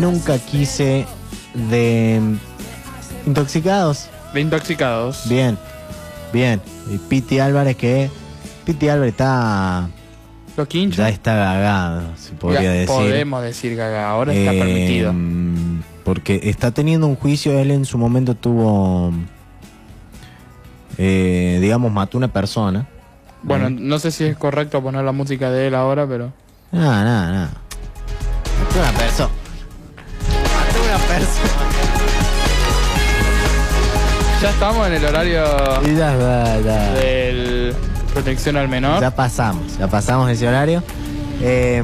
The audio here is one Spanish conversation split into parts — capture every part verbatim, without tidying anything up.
Nunca quise de Intoxicados. De Intoxicados. Bien, bien. Y Piti Álvarez, que Piti Álvarez está... Los quinchos. Ya está gagado, se podría Ya decir. Podemos decir gaga, ahora está eh, permitido. Porque está teniendo un juicio, él en su momento tuvo... Eh, digamos, mató una persona. Bueno, ¿eh? no sé si es correcto poner la música de él ahora, pero... Nada, nada, nada. Mató una persona. Mató una persona. Ya estamos en el horario Y ya, ya, ya. del protección al menor. Ya pasamos, ya pasamos ese horario. Eh,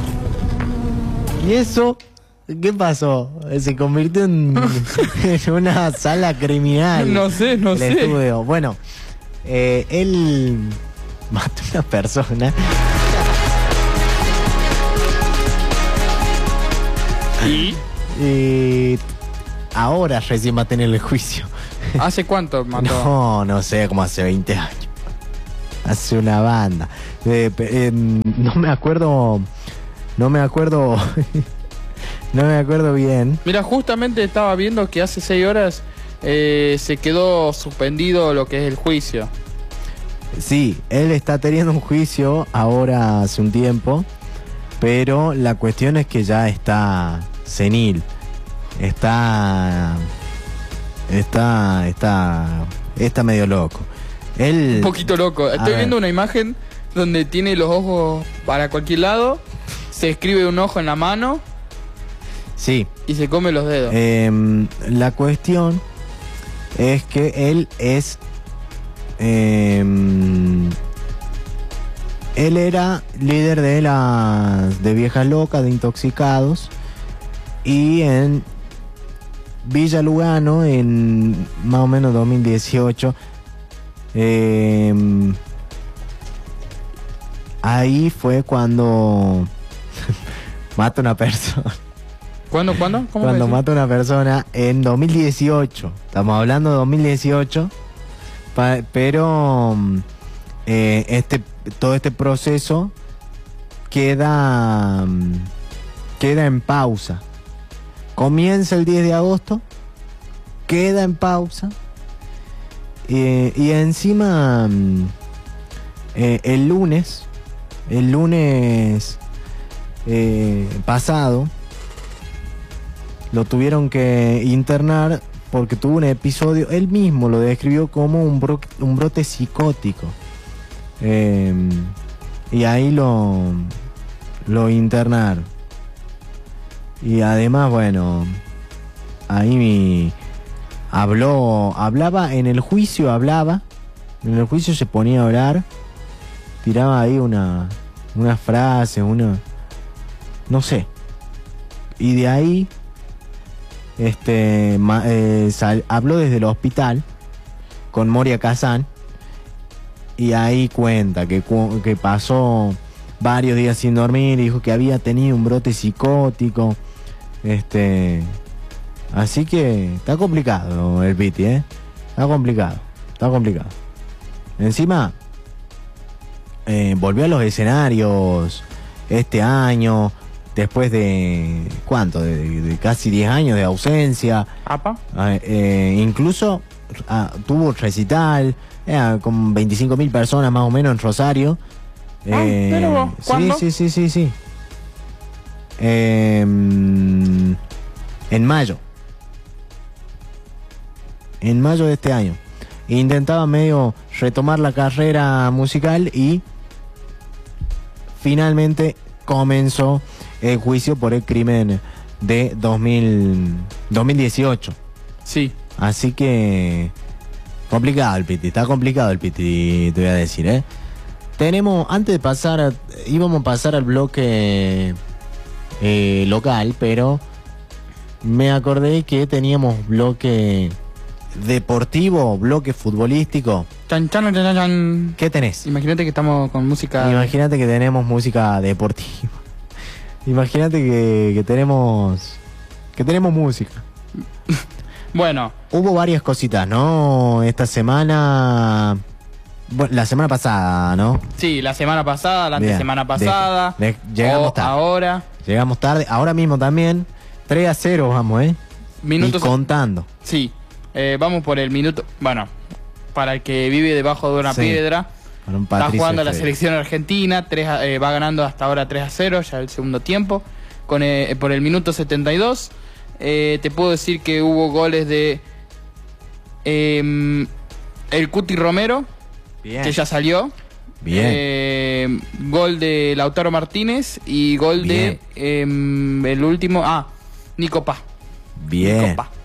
¿Y eso? ¿Qué pasó? Se convirtió en, en una sala criminal. No sé, no el sé. estudio. Bueno, eh, él mató a una persona. ¿Y? Y ahora recién va a tener el juicio. ¿Hace cuánto mató? No, no sé, como hace veinte años. Hace una banda. Eh, eh, no me acuerdo. No me acuerdo. No me acuerdo bien. Mira, justamente estaba viendo que hace seis horas eh, se quedó suspendido lo que es el juicio. Sí, él está teniendo un juicio ahora hace un tiempo, pero la cuestión es que ya está senil. Está... Está... Está... Está medio loco. Él... Un poquito loco. Estoy ver. viendo una imagen donde tiene los ojos para cualquier lado, se escribe un ojo en la mano Sí. y se come los dedos. Eh, la cuestión es que él es... Eh, él era líder de las de Viejas Locas, de Intoxicados, y en Villa Lugano, en más o menos dos mil dieciocho, eh, ahí fue cuando mata una persona. ¿Cuándo, cuándo? ¿Cómo Cuando me decís? mata una persona en dos mil dieciocho. Estamos hablando de dos mil dieciocho. Pa- pero eh, este todo este proceso queda mm, queda en pausa. Comienza el diez de agosto, queda en pausa, eh, y encima mm, eh, el lunes el lunes eh, pasado lo tuvieron que internar porque tuvo un episodio, él mismo lo describió como un, bro, un brote psicótico. Eh, y ahí lo, lo internaron. Y además, bueno, ahí mi, habló, hablaba en el juicio, hablaba, en el juicio se ponía a hablar, tiraba ahí una, una frase, una, no sé. Y de ahí... Este ma, eh, sal, habló desde el hospital con Moria Kazan y ahí cuenta que, que pasó varios días sin dormir, y dijo que había tenido un brote psicótico. Este, así que está complicado el Piti, ¿eh? Está complicado, está complicado. Encima eh, volvió a los escenarios este año. Después de, ¿cuánto? De, de casi diez años de ausencia. ¿Apa? Eh, eh, incluso ah, tuvo recital eh, con veinticinco mil personas más o menos en Rosario. Ah, Eh, mira vos, ¿cuándo? Sí, sí, sí, sí, sí. Eh, en mayo. En mayo de este año. Intentaba medio retomar la carrera musical y finalmente comenzó el juicio por el crimen de dos mil, dos mil dieciocho. Sí. Así que complicado el Piti, está complicado el Piti, te voy a decir, ¿eh? Tenemos, antes de pasar, a, íbamos a pasar al bloque eh, local, pero me acordé que teníamos bloque deportivo, bloque futbolístico. Chan, chan, chan, chan, chan. ¿Qué tenés? Imagínate que estamos con música. Imagínate que tenemos música deportiva. Imagínate que, que tenemos que tenemos música. Bueno, Hubo varias cositas, ¿no? Esta semana, bueno, la semana pasada, ¿no? sí, la semana pasada, la Bien. antesemana pasada. De- de- llegamos o tarde. ahora. Llegamos tarde, ahora mismo también. tres a cero vamos, ¿eh? Minutos... Y contando. Sí, eh, vamos por el minuto... Bueno, para el que vive debajo de una Sí. piedra, Con un está Patricio jugando la Freire. selección argentina, tres a- eh, va ganando hasta ahora tres a cero, ya el segundo tiempo, con eh, por el minuto setenta y dos. Eh, te puedo decir que hubo goles de eh, el Cuti Romero, Bien. que ya salió. Bien. Eh, gol de Lautaro Martínez y gol Bien. de eh, el último, ah, Nico Paz. Bien. Nico Paz.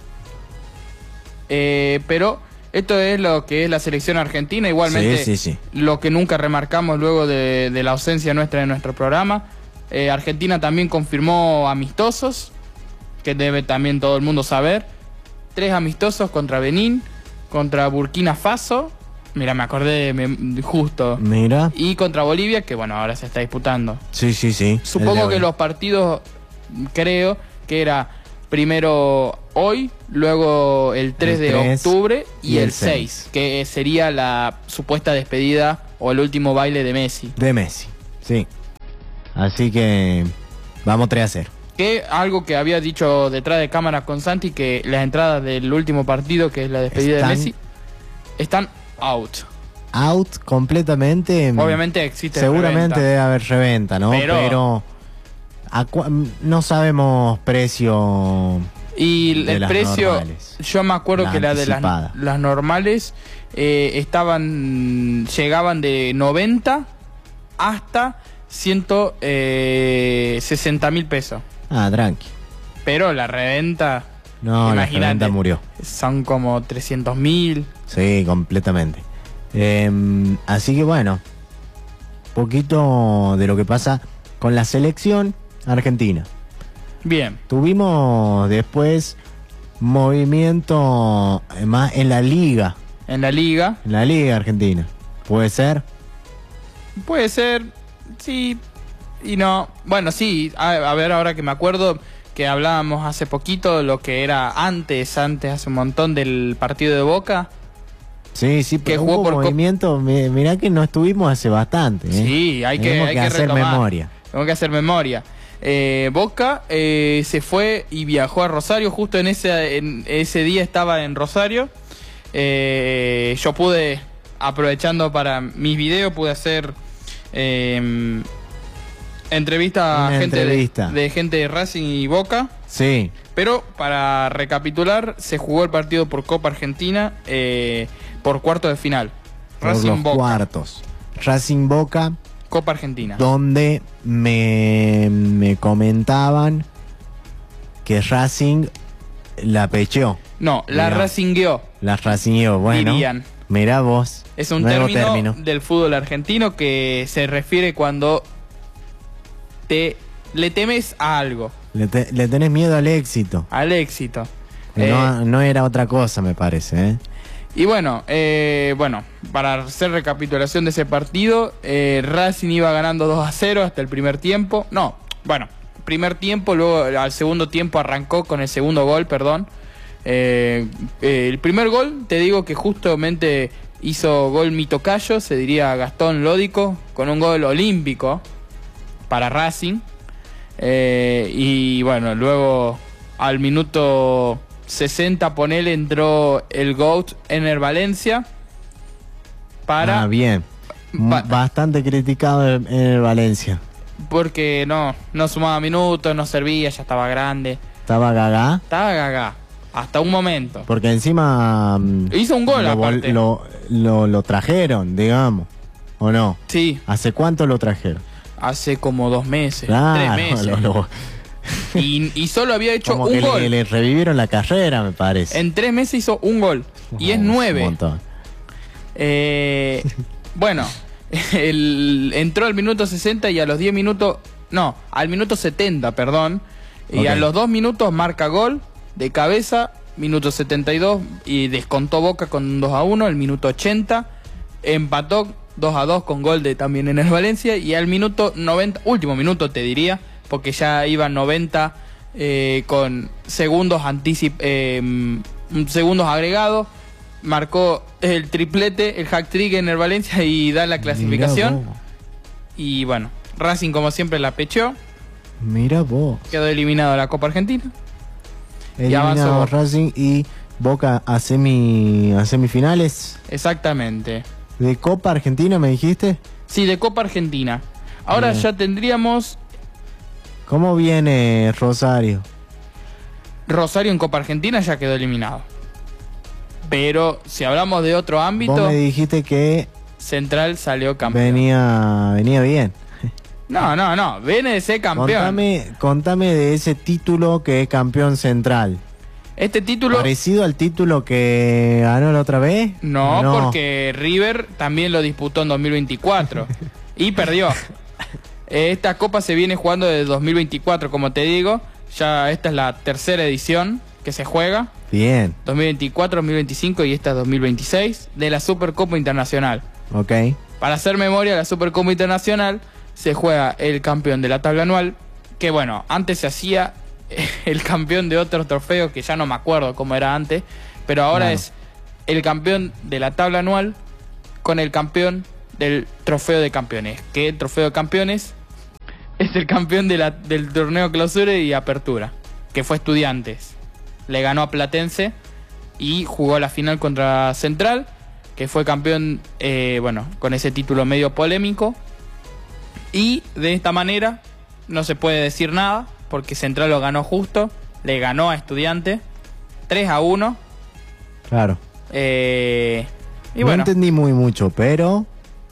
Eh, pero esto es lo que es la selección argentina, igualmente Sí, sí, sí. lo que nunca remarcamos luego de, de la ausencia nuestra en nuestro programa. Eh, Argentina también confirmó amistosos, que debe también todo el mundo saber. Tres amistosos contra Benín, contra Burkina Faso, mira, me acordé me- justo, Mira. y contra Bolivia, que bueno, ahora se está disputando. Sí, sí, sí. Supongo El de que hoy. los partidos, creo que era primero hoy, luego el tres El de tres octubre y, y el el seis, que sería la supuesta despedida o el último baile de Messi. De Messi, sí. Así que vamos tres a cero. Que algo que había dicho detrás de cámaras con Santi, que las entradas del último partido, que es la despedida Están- de Messi, están out. Out completamente. Obviamente existe Seguramente reventa. debe haber reventa, ¿no? Pero- Pero, ¿a cua- no sabemos precio. Y de el las precio, normales. yo me acuerdo La que la de las, anticipada. las normales eh, estaban, llegaban de noventa hasta ciento sesenta mil pesos. Ah, tranqui. Pero la reventa, No, la imagínate, reventa murió. son como trescientos mil. Sí, completamente. Eh, así que bueno, poquito de lo que pasa con la selección argentina. Bien, Tuvimos después movimiento eh, más en la liga, en la liga, en la liga argentina. ¿Puede ser? puede ser, sí y no. Bueno, sí, a, a ver, ahora que me acuerdo que hablábamos hace poquito, lo que era antes, antes, hace un montón del partido de Boca. Sí, sí, Que pero jugó hubo por Cop- movimiento. mi- Mirá que no estuvimos hace bastante. ¿eh? Sí, hay que, Tenemos hay que que hacer retomar. memoria. Tengo que hacer memoria. Eh, Boca eh, se fue y viajó a Rosario. Justo en ese, en ese día estaba en Rosario. Eh, yo pude, aprovechando para mis videos, pude hacer eh, entrevista a Una gente de, entrevista. de gente de Racing y Boca. Sí, Pero para recapitular, se jugó el partido por Copa Argentina eh, por cuarto de final. por Racing los Boca, cuartos. Racing Boca, Copa Argentina. donde me, me comentaban que Racing la pecheó. No, la Mirá. Racingueó. La Racingueó, bueno. Dirían. Mirá vos. Es un nuevo término, término. del fútbol argentino que se refiere cuando te le temes a algo, Le, te- le tenés miedo al éxito. al éxito. No, Eh, no era otra cosa, me parece. ¿eh? y bueno, eh, bueno, para hacer recapitulación de ese partido, eh, Racing iba ganando dos a cero hasta el primer tiempo. No, bueno, primer tiempo, luego al segundo tiempo arrancó con el segundo gol, perdón. Eh, eh, el primer gol, te digo que justamente hizo gol mi tocayo, se diría Gastón Lódico, con un gol olímpico para Racing. Eh, y bueno, luego al minuto sesenta, ponele, entró el GOAT Ener Valencia para... Ah, bien. Pa- Bastante criticado en, en el Valencia. porque no, no sumaba minutos, no servía, ya estaba grande. Estaba gaga. Estaba gaga, hasta un momento. Porque encima. mm, Hizo un gol lo, vol- aparte. lo, lo, lo trajeron, digamos. ¿O no? Sí, ¿Hace cuánto lo trajeron? hace como dos meses, Claro, tres meses. lo- lo- Y, y solo había hecho como un que gol. le, le revivieron la carrera, me parece. En tres meses hizo un gol. Y es Un nueve. montón. Eh, bueno, el, entró al minuto sesenta y a los diez minutos, no, al minuto setenta, perdón, y Ok. a los dos minutos marca gol de cabeza, minuto setenta y dos, y descontó Boca con un dos a uno, el minuto ochenta, empató dos a dos con gol de también en el Valencia, y al minuto noventa, último minuto te diría, porque ya iban noventa eh, con segundos anticip eh, mm, segundos agregados, marcó el triplete, el hack trick en el Valencia y da la clasificación. Mirá vos. Y bueno, Racing como siempre la pechó, Mirá vos. quedó eliminado de la Copa Argentina. y avanzó Eliminado Boca. Racing y Boca a, semi, a semifinales Exactamente. de Copa Argentina, ¿me dijiste? Sí, de Copa Argentina. Ahora Bien. ya tendríamos ¿Cómo viene Rosario? Rosario en Copa Argentina, ya quedó eliminado. Pero si hablamos de otro Vos ámbito, me dijiste que Central salió campeón. venía, venía bien. No, no, no, viene de ser campeón. Contame, contame de ese título que es campeón central. Este título... ¿Parecido al título que ganó la otra vez? No, porque River también lo disputó en dos mil veinticuatro y perdió. Esta copa se viene jugando desde dos mil veinticuatro, como te digo. Ya esta es la tercera edición que se juega. Bien, dos mil veinticuatro, dos mil veinticinco y esta es dos mil veintiséis de la Supercopa Internacional. ok. Para hacer memoria, la Supercopa Internacional se juega el campeón de la tabla anual, que bueno, antes se hacía el campeón de otro trofeo, que ya no me acuerdo cómo era antes, pero ahora Claro. es el campeón de la tabla anual con el campeón del trofeo de campeones, que el trofeo de campeones es el campeón de la, del torneo clausura y apertura, que fue Estudiantes. Le ganó a Platense y jugó la final contra Central, que fue campeón, eh, bueno, con ese título medio polémico. Y de esta manera no se puede decir nada, porque Central lo ganó justo, le ganó a Estudiantes tres a uno. Claro. Eh, y no bueno, entendí muy mucho, pero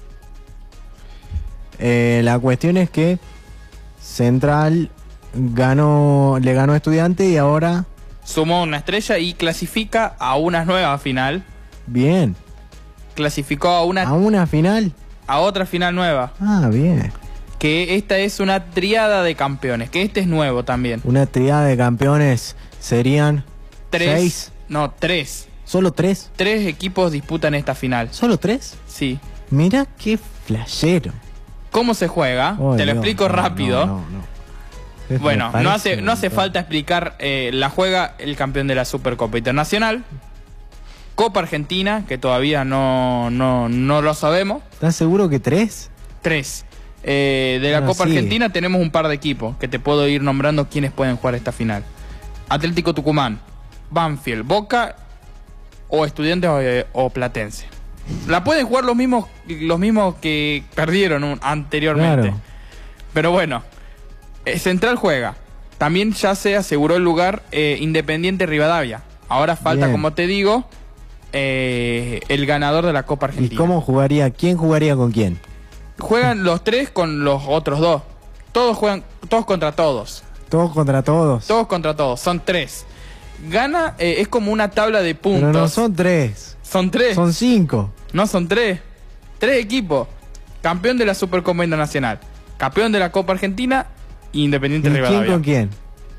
eh, la cuestión es que Central ganó, le ganó a Estudiante y ahora sumó una estrella y clasifica a una nueva final. bien, Clasificó a una a una final. a otra final nueva, Ah, bien. que esta es una triada de campeones, que este es nuevo también. Una triada de campeones serían Tres, seis, no, tres. solo tres, Tres equipos disputan esta final. solo tres. Sí. Mira qué flashero. ¿Cómo se juega? Oh, Te lo Dios, explico no, rápido. no, no, no. Me Bueno, parece no hace, un no hace montón. falta explicar. eh, la juega el campeón de la Supercopa Internacional, Copa Argentina, que todavía no, no, no lo sabemos. ¿Estás seguro que tres? Tres. Eh, de la Bueno, Copa sí. Argentina tenemos un par de equipos que te puedo ir nombrando quienes pueden jugar esta final. Atlético Tucumán, Banfield, Boca o Estudiantes o, eh, o Platense. La pueden jugar los mismos, los mismos que perdieron un- anteriormente. Claro. Pero bueno, eh, Central juega. También ya se aseguró el lugar eh, Independiente Rivadavia. Ahora falta, Bien. como te digo, eh, el ganador de la Copa ¿Y Argentina. cómo jugaría? ¿Quién jugaría con quién? Juegan los tres con los otros dos. Todos juegan, todos contra todos. Todos contra todos. Todos contra todos. Son tres. Gana, eh, es como una tabla de puntos. Pero no son tres, Son tres. son cinco. No, son tres. Tres equipos. Campeón de la Supercopa Internacional. Campeón de la Copa Argentina. ¿Y Independiente quién Rivadavia. con quién?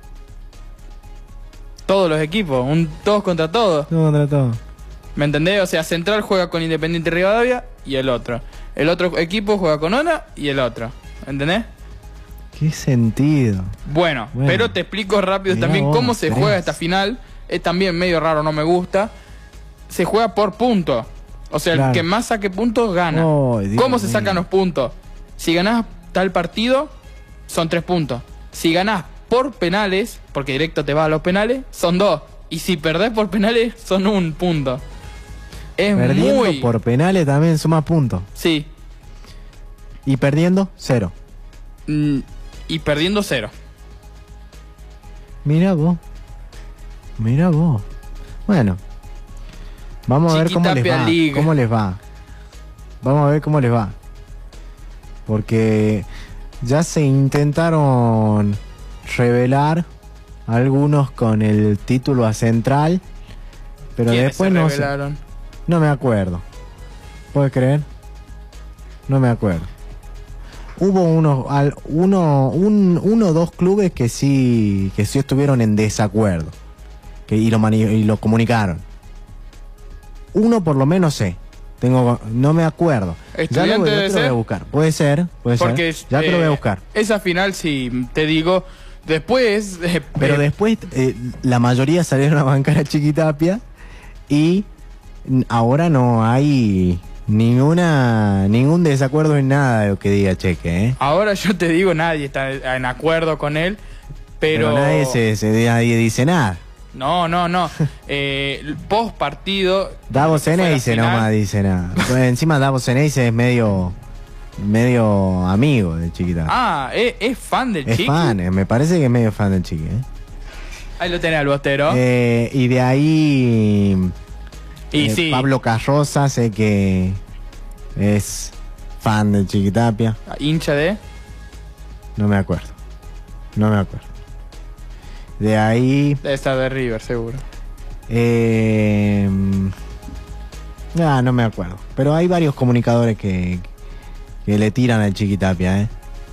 Todos los equipos. Un, todos contra todos. Todos contra todos. ¿Me entendés? O sea, Central juega con Independiente Rivadavia y el otro. El otro equipo juega con Ona y el otro. ¿Entendés? ¿Qué sentido? Bueno, Bueno. pero te explico rápido Mirá también vos, cómo se tres. juega esta final. Es también medio raro, no me gusta. Se juega por puntos. O sea, Claro. el que más saque puntos gana. Oh, Dios ¿Cómo se mío. sacan los puntos? Si ganás tal partido, son tres puntos. Si ganás por penales, porque directo te vas a los penales, son dos. Y si perdés por penales, son un punto. Es Perdiendo muy... por penales también suma puntos. Sí. Y perdiendo, cero. Mm, y perdiendo cero. Mira vos. Mira vos. Bueno. Vamos a ver cómo les Chiquitapia va. League. ¿Cómo les va? Vamos a ver cómo les va. Porque ya se intentaron revelar algunos con el título a Central. Pero ¿Quiénes después se no sé. revelaron? No me acuerdo. ¿Puedes creer? No me acuerdo. Hubo unos, al, uno, un, uno o dos clubes que sí, que sí estuvieron en desacuerdo. Que, y, lo mani- y lo comunicaron. Uno por lo menos sé. Tengo, no me acuerdo. Ya lo, Estudiante voy- ya debe te lo voy a ser. buscar. Puede ser, puede Porque ser. Ya te lo voy a eh, buscar. Esa final, sí, te digo, después... eh, Pero eh, después eh, la mayoría salieron a bancar a Chiquitapia y n- ahora no hay ninguna ningún desacuerdo en nada de lo que diga Cheque, ¿eh? ahora yo te digo, nadie está en acuerdo con él, pero... Pero nadie, se, se- nadie dice nada. No, no, no. eh, post partido. Davos Ceneice nomás dice nada. Encima Davos Ceneice es medio medio amigo de Chiquitapia. Ah, ¿es, es fan del es Chiqui? Es fan, eh, me parece que es medio fan del Chiqui. ¿eh? Ahí lo tenés al bostero. Eh, y de ahí... Y eh, sí. Pablo Carroza, sé que es fan de Chiquitapia. ¿Hincha de? No me acuerdo. No me acuerdo. De ahí... Debe estar de River, seguro. Eh, ah, no me acuerdo. Pero hay varios comunicadores que, que le tiran al Chiquitapia, ¿eh?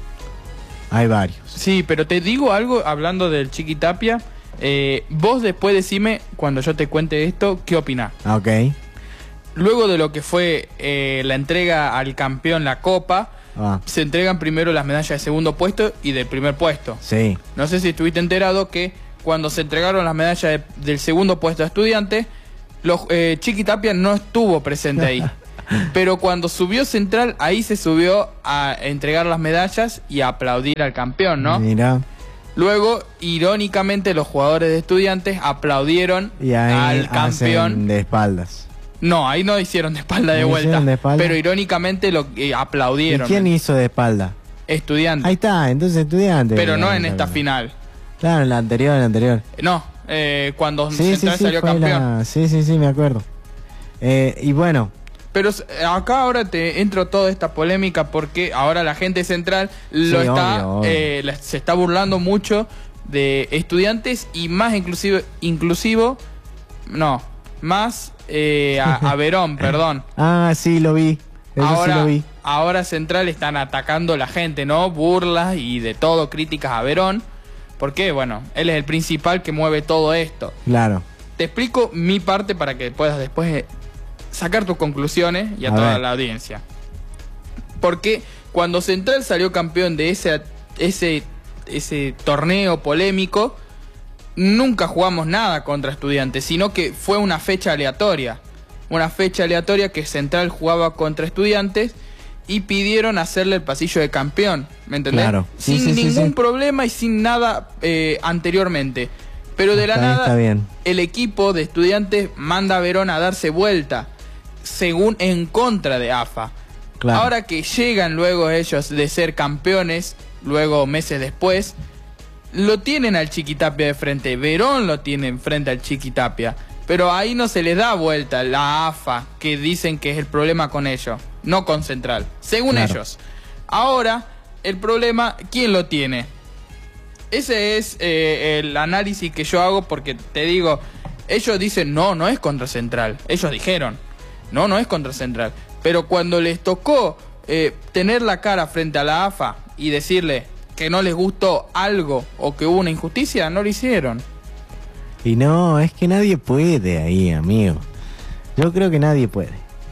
Hay varios. Sí, pero te digo algo hablando del Chiquitapia. Eh, vos después decime, cuando yo te cuente esto, ¿qué opinás? Ok. Luego de lo que fue eh, la entrega al campeón, la Copa, ah. se entregan primero las medallas de segundo puesto y del primer puesto. Sí. No sé si estuviste enterado que cuando se entregaron las medallas de, del segundo puesto a Estudiantes, los, eh, Chiquitapia no estuvo presente ahí. Pero cuando subió Central, ahí se subió a entregar las medallas y a aplaudir al campeón, ¿no? Mira. Luego, irónicamente, los jugadores de Estudiantes aplaudieron y ahí al campeón. De espaldas. No, ahí no hicieron de espalda de ¿No vuelta. De espalda? Pero irónicamente lo eh, aplaudieron. ¿Y quién hizo de espalda? Estudiantes. Ahí está, entonces Estudiantes. Pero no en esta final. Claro, en la anterior, en la anterior. No, eh, cuando sí, Central sí, sí, salió campeón. La... Sí, sí, sí, me acuerdo. Eh, y bueno. Pero acá ahora te entro toda esta polémica porque ahora la gente Central lo sí, está obvio, obvio. Eh, se está burlando mucho de Estudiantes y más inclusive inclusivo no más eh, a, a Verón, perdón. Ah, sí, lo vi. Eso ahora, sí lo vi. ahora Central están atacando a la gente, ¿no? Burlas y de todo, críticas a Verón. Porque, bueno, él es el principal que mueve todo esto. Claro. Te explico mi parte para que puedas después sacar tus conclusiones y a, a toda ver. la audiencia. Porque cuando Central salió campeón de ese, ese, ese torneo polémico, nunca jugamos nada contra Estudiantes, sino que fue una fecha aleatoria. Una fecha aleatoria que Central jugaba contra Estudiantes y pidieron hacerle el pasillo de campeón, ¿me entendés? Claro. Sí, sin sí, ningún sí, sí. problema y sin nada eh, anteriormente. Pero de la está, nada, está bien. el equipo de Estudiantes manda a Verón a darse vuelta, según en contra de A F A. Claro. Ahora que llegan luego ellos de ser campeones, luego meses después, lo tienen al Chiquitapia de frente. Verón lo tiene frente al Chiquitapia. Pero ahí no se les da vuelta la A F A, que dicen que es el problema con ellos, no con Central, según claro. ellos. Ahora, el problema, ¿quién lo tiene? Ese es eh, el análisis que yo hago porque te digo, ellos dicen, no, no es contra Central. Ellos dijeron, no, no es contra Central. Pero cuando les tocó eh, tener la cara frente a la A F A y decirle que no les gustó algo o que hubo una injusticia, no lo hicieron. Y no, es que nadie puede ahí, amigo. Yo creo que nadie puede.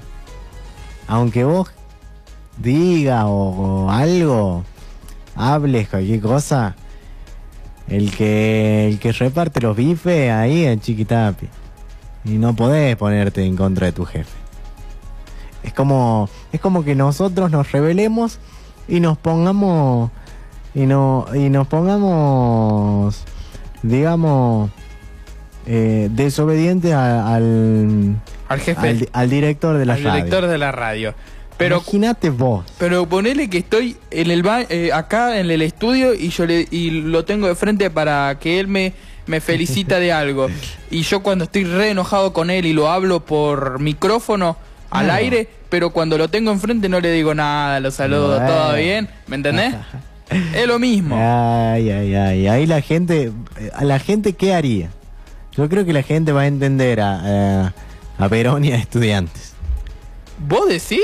Aunque vos digas o, o algo, hables cualquier cosa, el que el que reparte los bifes ahí es Chiquitapia. Y no podés ponerte en contra de tu jefe. Es como, es como que nosotros nos rebelemos y nos pongamos y no y nos pongamos, digamos, eh, desobedientes a, al al jefe, al, al director de la al radio. director de la radio. Pero imagínate vos. Pero ponele que estoy en el ba eh, acá en el estudio y yo le y lo tengo de frente para que él me me felicita de algo. Y yo cuando estoy re enojado con él y lo hablo por micrófono al no. aire, pero cuando lo tengo enfrente no le digo nada, lo saludo, no, todo bien, ¿me entendés? Es lo mismo. Ay, ay, ay. Ahí la gente, a la gente, ¿qué haría? Yo creo que la gente va a entender a, a, a Verón y a Estudiantes. ¿Vos decís?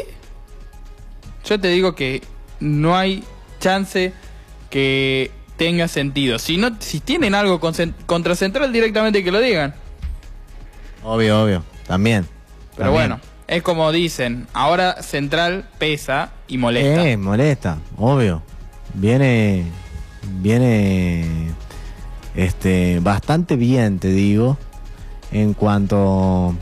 Yo te digo que no hay chance que tenga sentido. Si no, si tienen algo con, contra Central, directamente que lo digan. Obvio, obvio. También. Pero también. Bueno, es como dicen, ahora Central pesa y molesta. Eh, molesta, obvio. Viene, viene, este, bastante bien, te digo, en cuanto,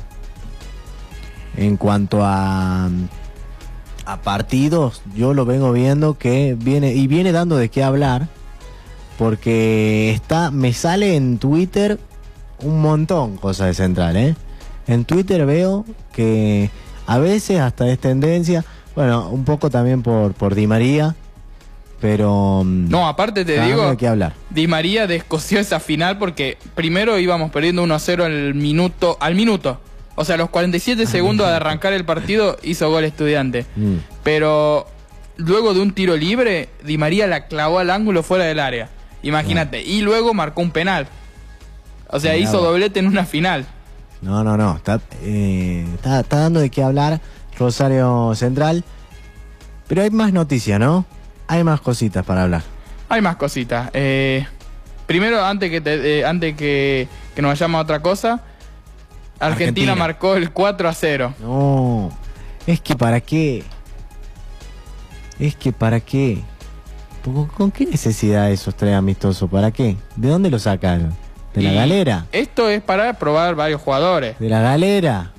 en cuanto a, a partidos. Yo lo vengo viendo que viene y viene dando de qué hablar, porque está, me sale en Twitter un montón cosas de Central, ¿eh? En Twitter veo que a veces hasta es tendencia, bueno, un poco también por, por Di María, pero... No, aparte te digo, hay que hablar. Di María descosió esa final porque primero íbamos perdiendo uno a cero al minuto, al minuto. O sea, a los cuarenta y siete segundos de arrancar el partido hizo gol Estudiante. Mm. Pero luego de un tiro libre, Di María la clavó al ángulo fuera del área. Imagínate. No. Y luego marcó un penal. O sea, Mirá, hizo doblete en una final. No, no, no. Está, eh, está, está dando de qué hablar Rosario Central. Pero hay más noticias, ¿no? Hay más cositas para hablar. Hay más cositas. Eh, primero, antes que te, eh, antes que, que nos vayamos a otra cosa, Argentina, Argentina marcó el cuatro a cero. No, es que para qué. Es que para qué. ¿Con qué necesidad esos tres amistosos? ¿Para qué? ¿De dónde lo sacaron? ¿De la y galera? Esto es para probar varios jugadores. ¿De la galera?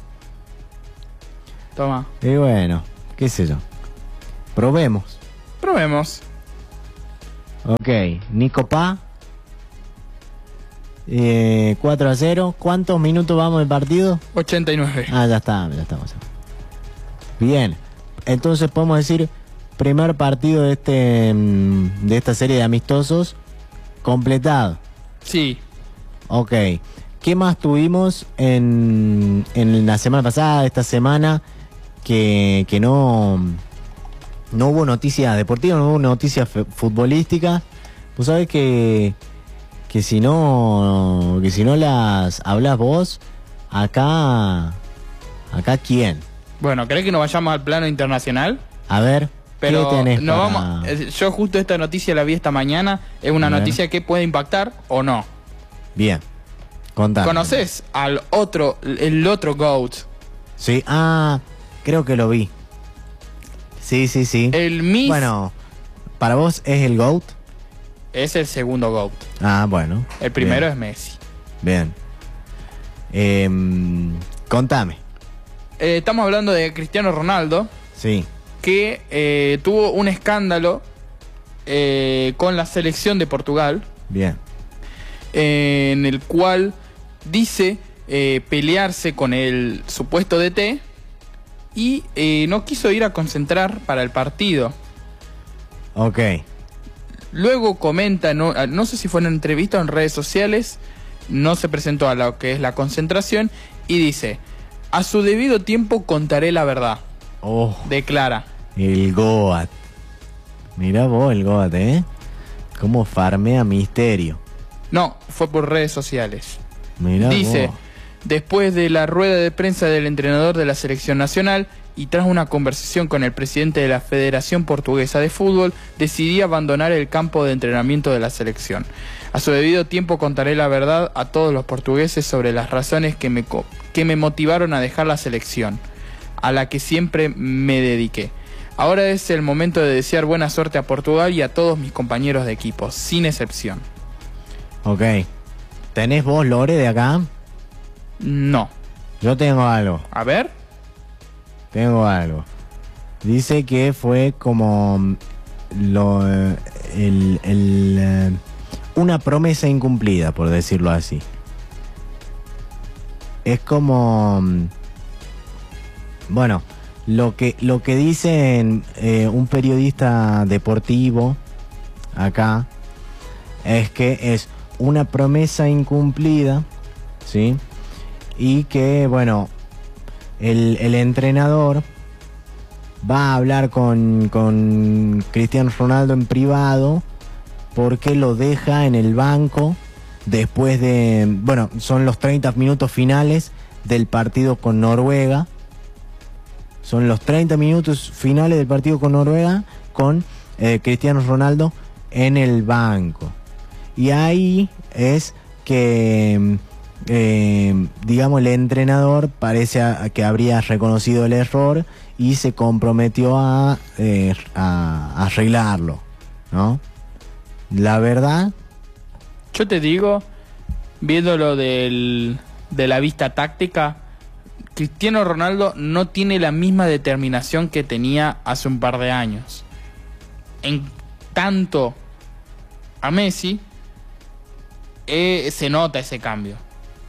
Toma. Y bueno, qué sé yo. Probemos. Probemos. Ok, Nico Pa. Eh, cuatro a cero. ¿Cuántos minutos vamos del partido? ochenta y nueve. Ah, ya está, ya estamos. Bien. Entonces podemos decir, primer partido de este de esta serie de amistosos completado. Sí. Ok. ¿Qué más tuvimos en, en la semana pasada, esta semana, que, que no, no hubo noticias deportivas, no hubo noticias futbolísticas? Pues sabés que, que si no que si no las hablas vos, acá, acá ¿quién? Bueno, ¿querés que nos vayamos al plano internacional? A ver. Pero ¿qué tenés no para... vamos, yo justo esta noticia la vi esta mañana, es una noticia que puede impactar o no. Bien, contame. ¿Conoces al otro, el otro GOAT? Sí, ah, creo que lo vi. Sí, sí, sí. El Miss... Bueno, ¿para vos es el GOAT? Es el segundo GOAT. Ah, bueno. El primero bien. es Messi. Bien. Eh, contame. Eh, estamos hablando de Cristiano Ronaldo. Sí. Que eh, tuvo un escándalo eh, con la selección de Portugal. Bien. Eh, en el cual dice eh, pelearse con el supuesto D T y eh, no quiso ir a concentrar para el partido. Ok. Luego comenta, no, no sé si fue en una entrevista o en redes sociales, no se presentó a lo que es la concentración y dice: a su debido tiempo contaré la verdad. Oh. Declara. El GOAT. Mirá vos el GOAT, ¿eh? Cómo farmea misterio. No, fue por redes sociales. Mirá Dice, vos. después de la rueda de prensa del entrenador de la selección nacional y tras una conversación con el presidente de la Federación Portuguesa de Fútbol, decidí abandonar el campo de entrenamiento de la selección. A su debido tiempo contaré la verdad a todos los portugueses sobre las razones que me, que me motivaron a dejar la selección, a la que siempre me dediqué. Ahora es el momento de desear buena suerte a Portugal y a todos mis compañeros de equipo, sin excepción. Ok. ¿Tenés vos, Lore, de acá? No. Yo tengo algo. A ver. Tengo algo. Dice que fue como lo, el, el, una promesa incumplida, por decirlo así. Es como... Bueno, lo que, lo que dice eh, un periodista deportivo acá es que es una promesa incumplida, ¿sí? Y que, bueno, el, el entrenador va a hablar con, con Cristiano Ronaldo en privado porque lo deja en el banco después de, bueno, son los treinta minutos finales del partido con Noruega. Son los treinta minutos finales del partido con Noruega con eh, Cristiano Ronaldo en el banco. Y ahí es que, eh, digamos, el entrenador parece a, a que habría reconocido el error y se comprometió a, eh, a, a arreglarlo, ¿no? La verdad... Yo te digo, viéndolo del, de la vista táctica, Cristiano Ronaldo no tiene la misma determinación que tenía hace un par de años. En tanto a Messi, eh, se nota ese cambio.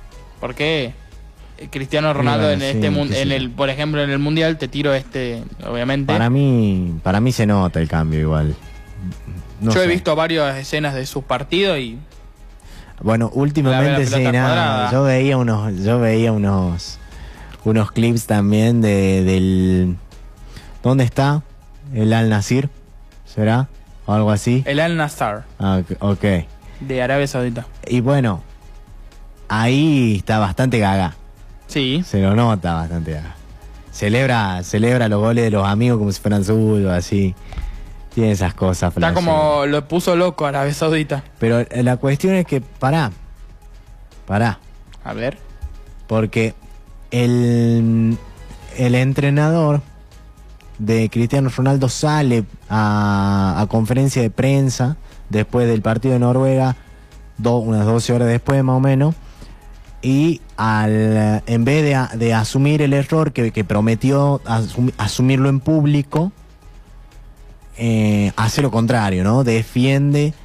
Porque Cristiano Ronaldo bueno, en sí, este mundo, qué en sé el, yo. por ejemplo, en el mundial, te tiro este, obviamente. Para mí, para mí se nota el cambio igual. No Yo he sé. visto varias escenas de sus partidos y Bueno, La- últimamente la sí, pelota nada. cuadrada. Yo veía unos, yo veía unos, unos clips también de del. ¿Dónde está? El Al Nasir, ¿será? O algo así. el Al Nassr Ah, ok. de Arabia Saudita. Y bueno, ahí está bastante gaga. Sí. Se lo nota bastante gaga. Celebra, celebra los goles de los amigos como si fueran suyos, así. Tiene esas cosas. Está flasheras. como lo puso loco Arabia Saudita. Pero la cuestión es que, pará. Pará. A ver. Porque el, el entrenador de Cristiano Ronaldo sale a, a conferencia de prensa después del partido de Noruega, do, unas doce horas después más o menos, y al, en vez de, a- de asumir el error que, que prometió asum- asumirlo en público, eh, hace lo contrario, ¿no? Defiende